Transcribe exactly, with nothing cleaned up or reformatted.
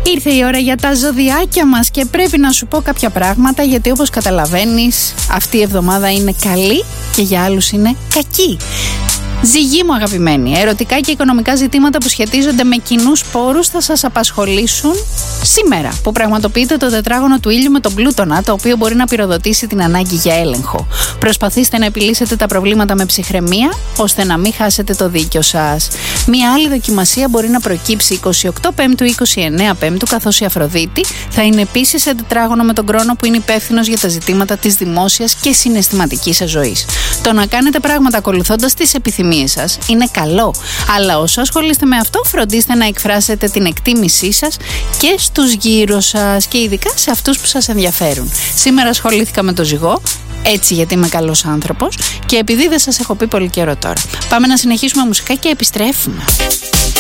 Ήρθε η ώρα για τα ζωδιάκια μας και πρέπει να σου πω κάποια πράγματα, γιατί όπως καταλαβαίνεις αυτή η εβδομάδα είναι καλή και για άλλους είναι κακή. Ζυγή μου αγαπημένοι, ερωτικά και οικονομικά ζητήματα που σχετίζονται με κοινούς πόρους θα σας απασχολήσουν σήμερα, που πραγματοποιείται το τετράγωνο του ήλιου με τον Πλούτονα, το οποίο μπορεί να πυροδοτήσει την ανάγκη για έλεγχο. Προσπαθήστε να επιλύσετε τα προβλήματα με ψυχραιμία, ώστε να μην χάσετε το δίκιο σας. Μία άλλη δοκιμασία μπορεί να προκύψει εικοστή όγδοη Πέμπτου είκοσι εννέα Πέμπτου, καθώς η Αφροδίτη θα είναι επίσης σε τετράγωνο με τον Κρόνο, που είναι υπεύθυνος για τα ζητήματα της δημόσιας και συναισθηματικής σας ζωής. Το να κάνετε πράγματα ακολουθώντας τις επιθυμίες σας είναι καλό, αλλά όσο ασχολείστε με αυτό, φροντίστε να εκφράσετε την εκτίμησή σας και στους γύρω σας και ειδικά σε αυτούς που σας ενδιαφέρουν. Σήμερα ασχολήθηκα με το Ζυγό, έτσι γιατί είμαι καλός άνθρωπος και επειδή δεν σας έχω πει πολύ καιρό τώρα. Πάμε να συνεχίσουμε μουσικά και επιστρέφουμε.